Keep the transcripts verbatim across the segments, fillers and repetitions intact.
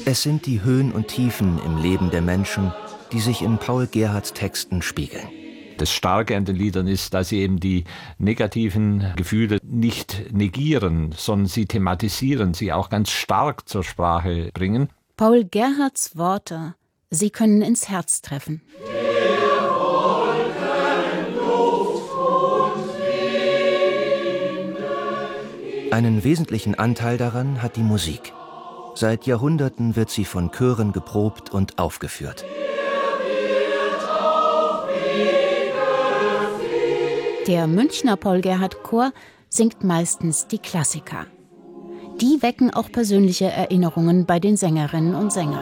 Es sind die Höhen und Tiefen im Leben der Menschen, die sich in Paul Gerhardts Texten spiegeln. Das Starke an den Liedern ist, dass sie eben die negativen Gefühle nicht negieren, sondern sie thematisieren, sie auch ganz stark zur Sprache bringen. Paul Gerhardts Worte, sie können ins Herz treffen. Einen wesentlichen Anteil daran hat die Musik. Seit Jahrhunderten wird sie von Chören geprobt und aufgeführt. Der Münchner Paul-Gerhardt-Chor singt meistens die Klassiker. Die wecken auch persönliche Erinnerungen bei den Sängerinnen und Sängern.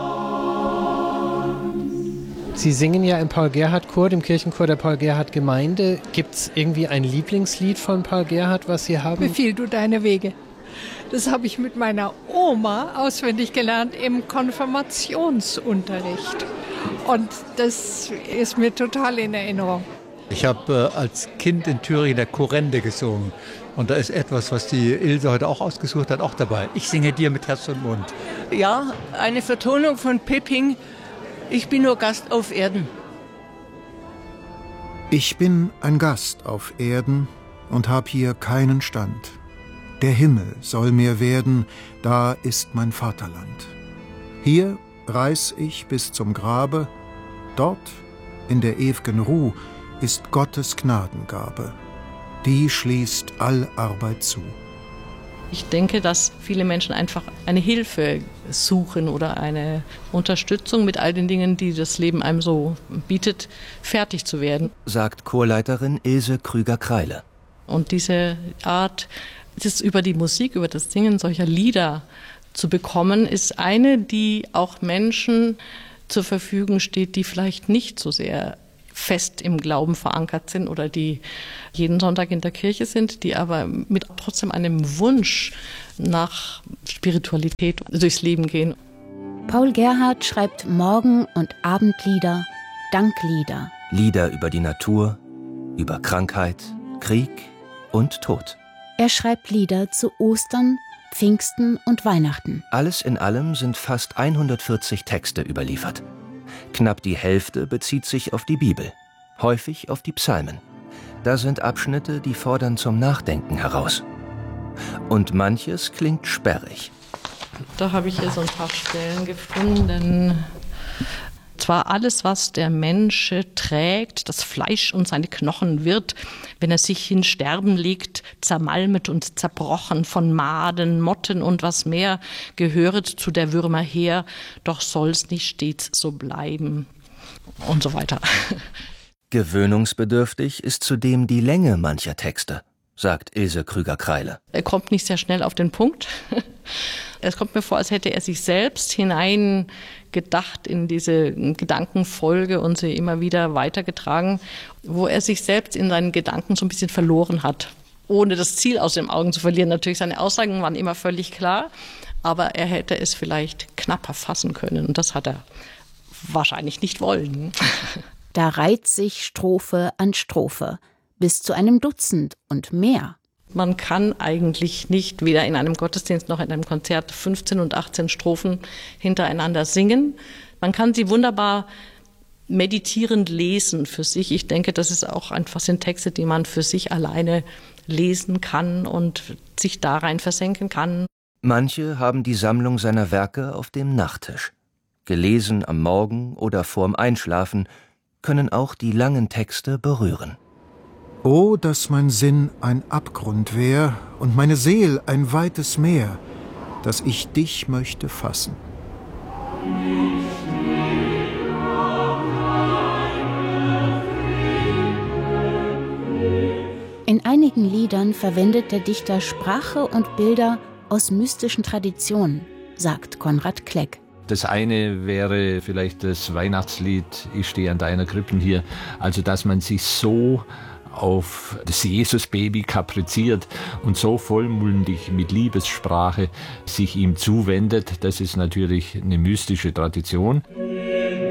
Sie singen ja im Paul-Gerhardt-Chor, dem Kirchenchor der Paul-Gerhardt-Gemeinde. Gibt es irgendwie ein Lieblingslied von Paul Gerhardt, was Sie haben? Befiehl du deine Wege. Das habe ich mit meiner Oma auswendig gelernt im Konfirmationsunterricht. Und das ist mir total in Erinnerung. Ich habe äh, als Kind in Thüringen der Kurrende gesungen. Und da ist etwas, was die Ilse heute auch ausgesucht hat, auch dabei. Ich singe dir mit Herz und Mund. Ja, eine Vertonung von Pipping. Ich bin nur Gast auf Erden. Ich bin ein Gast auf Erden und hab hier keinen Stand. Der Himmel soll mir werden, da ist mein Vaterland. Hier reis ich bis zum Grabe, dort, in der ew'gen Ruh, ist Gottes Gnadengabe. Die schließt all Arbeit zu. Ich denke, dass viele Menschen einfach eine Hilfe suchen oder eine Unterstützung mit all den Dingen, die das Leben einem so bietet, fertig zu werden. Sagt Chorleiterin Ilse Krüger-Kreile. Und diese Art, das über die Musik, über das Singen solcher Lieder zu bekommen, ist eine, die auch Menschen zur Verfügung steht, die vielleicht nicht so sehr fest im Glauben verankert sind oder die jeden Sonntag in der Kirche sind, die aber mit trotzdem einem Wunsch nach Spiritualität durchs Leben gehen. Paul Gerhardt schreibt Morgen- und Abendlieder, Danklieder. Lieder über die Natur, über Krankheit, Krieg und Tod. Er schreibt Lieder zu Ostern, Pfingsten und Weihnachten. Alles in allem sind fast hundertvierzig Texte überliefert. Knapp die Hälfte bezieht sich auf die Bibel, häufig auf die Psalmen. Da sind Abschnitte, die fordern zum Nachdenken heraus. Und manches klingt sperrig. Da habe ich hier so ein paar Stellen gefunden. Zwar alles, was der Mensch trägt, das Fleisch und seine Knochen wird, wenn er sich hin sterben legt, zermalmet und zerbrochen von Maden, Motten und was mehr, gehöret zu der Würmer her, doch soll's nicht stets so bleiben und so weiter. Gewöhnungsbedürftig ist zudem die Länge mancher Texte, sagt Ilse Krüger-Kreile. Er kommt nicht sehr schnell auf den Punkt. Es kommt mir vor, als hätte er sich selbst hineingedacht in diese Gedankenfolge und sie immer wieder weitergetragen, wo er sich selbst in seinen Gedanken so ein bisschen verloren hat, ohne das Ziel aus den Augen zu verlieren. Natürlich, seine Aussagen waren immer völlig klar, aber er hätte es vielleicht knapper fassen können und das hat er wahrscheinlich nicht wollen. Da reiht sich Strophe an Strophe, bis zu einem Dutzend und mehr. Man kann eigentlich nicht, weder in einem Gottesdienst noch in einem Konzert, fünfzehn und achtzehn Strophen hintereinander singen. Man kann sie wunderbar meditierend lesen für sich. Ich denke, das ist auch einfach sind Texte, die man für sich alleine lesen kann und sich da rein versenken kann. Manche haben die Sammlung seiner Werke auf dem Nachttisch. Gelesen am Morgen oder vorm Einschlafen, können auch die langen Texte berühren. Oh, dass mein Sinn ein Abgrund wär und meine Seel ein weites Meer, dass ich dich möchte fassen. In einigen Liedern verwendet der Dichter Sprache und Bilder aus mystischen Traditionen, sagt Konrad Kleck. Das eine wäre vielleicht das Weihnachtslied Ich stehe an deiner Krippen hier, also dass man sich so auf das Jesusbaby kapriziert und so vollmundig mit Liebessprache sich ihm zuwendet. Das ist natürlich eine mystische Tradition.